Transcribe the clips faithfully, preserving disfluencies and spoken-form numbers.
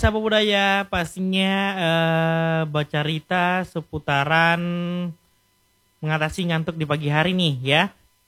Sahabat budaya, pastinya eh, baca cerita seputaran mengatasi ngantuk di pagi hari nih ya.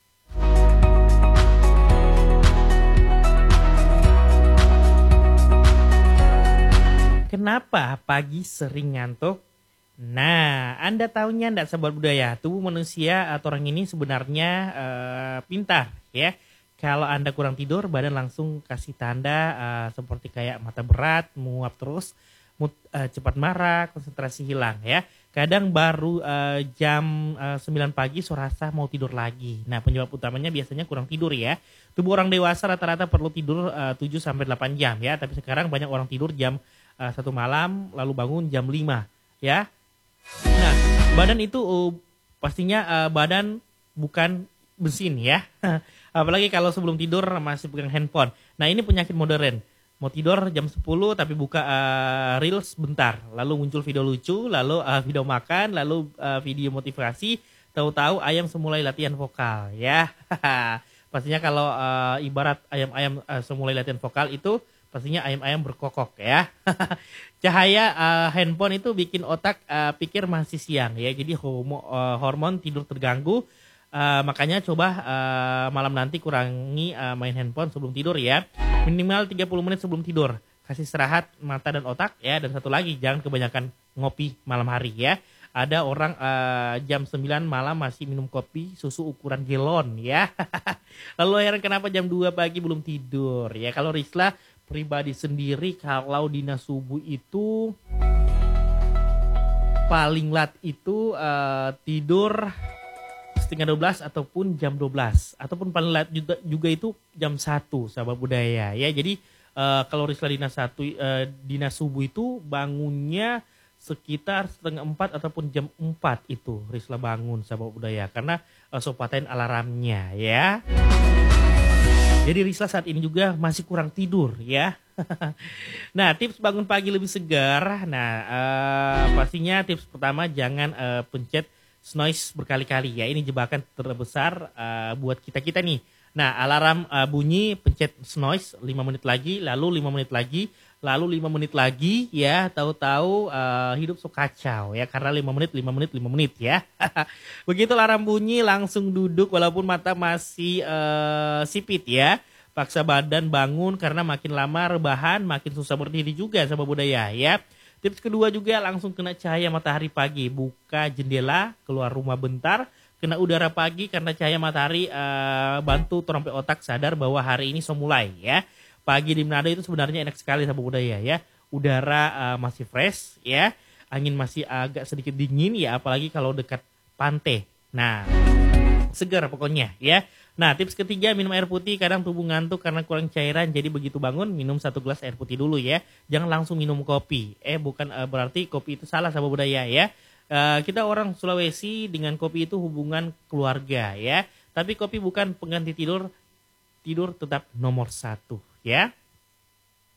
Kenapa pagi sering ngantuk? Nah, Anda tahunya enggak sahabat budaya, tubuh manusia atau orang ini sebenarnya eh, pintar ya. Kalau Anda kurang tidur, badan langsung kasih tanda eh, seperti kayak mata berat, menguap terus, mood eh, cepat marah, konsentrasi hilang ya. Kadang baru eh, jam eh, sembilan pagi serasa mau tidur lagi. Nah, penyebab utamanya biasanya kurang tidur ya. Tubuh orang dewasa rata-rata perlu tidur eh, tujuh sampai delapan jam ya, tapi sekarang banyak orang tidur jam eh, satu malam lalu bangun jam lima ya. Nah, badan itu uh, pastinya uh, badan bukan mesin ya. Apalagi kalau sebelum tidur masih pegang handphone. Nah, ini penyakit modern. Mau tidur jam sepuluh tapi buka uh, reels bentar. Lalu muncul video lucu, lalu uh, video makan, lalu uh, video motivasi. Tahu-tahu ayam semulai latihan vokal ya. Pastinya kalau uh, ibarat ayam-ayam uh, semulai latihan vokal itu pastinya ayam-ayam berkokok ya. Cahaya uh, handphone itu bikin otak uh, pikir masih siang ya. Jadi homo, uh, hormon tidur terganggu. Uh, makanya coba uh, malam nanti kurangi uh, main handphone sebelum tidur ya. Minimal tiga puluh menit sebelum tidur. Kasih istirahat mata dan otak ya. Dan satu lagi, jangan kebanyakan ngopi malam hari ya. Ada orang uh, jam sembilan malam masih minum kopi susu ukuran galon ya. Lalu heran kenapa jam dua pagi belum tidur ya. Kalau Risla pribadi sendiri kalau dina subuh itu paling lat itu uh, tidur setengah dua belas ataupun jam dua belas ataupun paling lat juga, juga itu jam satu sahabat budaya ya. Jadi uh, kalau Risla dina satu uh, dina subuh itu bangunnya sekitar setengah empat ataupun jam empat itu Risla bangun sahabat budaya karena uh, sopatain alarmnya ya. Jadi Risla saat ini juga masih kurang tidur ya. Nah, tips bangun pagi lebih segar. Nah, uh, pastinya tips pertama jangan uh, pencet snooze berkali-kali ya. Ini jebakan terbesar uh, buat kita-kita nih. Nah, alarm uh, bunyi, pencet snooze lima menit lagi, lalu lima menit lagi, lalu lima menit lagi ya. Tahu-tahu uh, hidup so kacau ya karena lima menit, lima menit, lima menit ya. Begitu alarm bunyi langsung duduk walaupun mata masih uh, sipit ya. Paksa badan bangun karena makin lama rebahan makin susah berdiri juga sama budaya ya. Tips kedua juga langsung kena cahaya matahari pagi. Buka jendela, keluar rumah bentar, kena udara pagi karena cahaya matahari uh, bantu trompet otak sadar bahwa hari ini so mulai ya. Pagi di Manado itu sebenarnya enak sekali sama budaya ya. Udara uh, masih fresh ya. Angin masih agak sedikit dingin ya apalagi kalau dekat pantai. Nah, segar pokoknya ya. Nah, tips ketiga minum air putih. Kadang tubuh ngantuk karena kurang cairan. Jadi begitu bangun minum satu gelas air putih dulu ya. Jangan langsung minum kopi. Eh bukan uh, berarti kopi itu salah sama budaya ya. Uh, kita orang Sulawesi dengan kopi itu hubungan keluarga ya. Tapi kopi bukan pengganti tidur. Tidur tetap nomor satu ya.